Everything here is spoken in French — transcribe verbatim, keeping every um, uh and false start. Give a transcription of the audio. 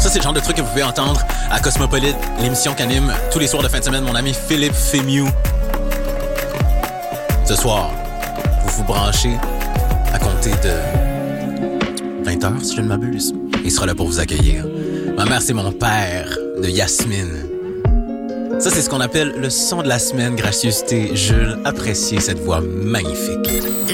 Ça, c'est le genre de truc que vous pouvez entendre à Cosmopolite, l'émission qu'anime tous les soirs de fin de semaine mon ami Philippe Fémieux. Ce soir, vous vous branchez à compter de vingt heures, si je ne m'abuse. Il sera là pour vous accueillir. Ma mère, c'est mon père de Yasmine. Ça, c'est ce qu'on appelle le son de la semaine. Gracieuseté, Jules, appréciez cette voix magnifique.